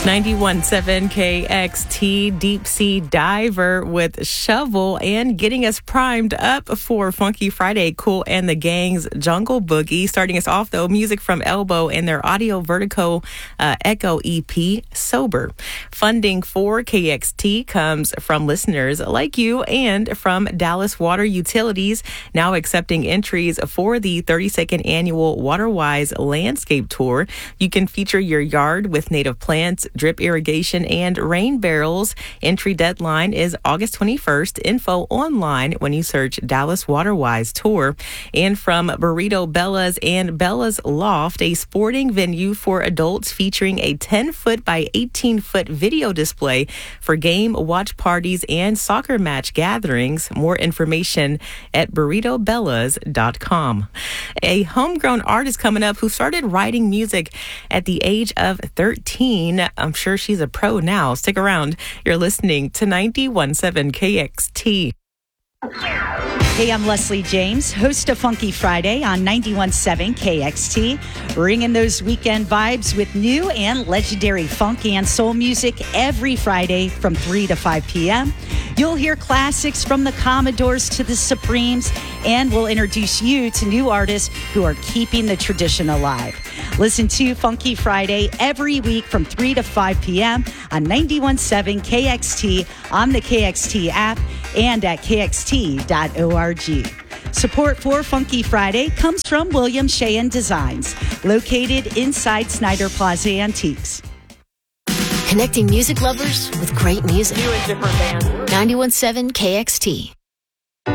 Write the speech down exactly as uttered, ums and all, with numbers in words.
ninety-one point seven K X T, Deep Sea Diver with Shovel, and getting us primed up for Funky Friday, Kool and the Gang's Jungle Boogie. Starting us off, though, music from Elbow and their Audio Vertigo uh, Echo E P, Sober. Funding for K X T comes from listeners like you and from Dallas Water Utilities, now accepting entries for the thirty-second annual WaterWise Landscape Tour. You can feature your yard with native plants, drip irrigation, and rain barrels. Entry deadline is August twenty-first. Info online when you search Dallas WaterWise Tour. And from Burrito Bella's and Bella's Loft, a sporting venue for adults featuring a ten-foot by eighteen-foot video display for game watch parties and soccer match gatherings. More information at burrito bellas dot com. A homegrown artist coming up who started writing music at the age of thirteen. I'm sure she's a pro now. Stick around. You're listening to ninety-one point seven K X T. Hey, I'm Leslie James, host of Funky Friday on ninety-one point seven K X T, bringing those weekend vibes with new and legendary funk and soul music every Friday from three to five p.m. You'll hear classics from the Commodores to the Supremes, and we'll introduce you to new artists who are keeping the tradition alive. Listen to Funky Friday every week from three to five p.m. on ninety-one point seven K X T, on the K X T app, and at k x t dot org. Support for Funky Friday comes from William Sheehan Designs, located inside Snyder Plaza Antiques. Connecting music lovers with great music. New and different bands. ninety-one point seven K X T.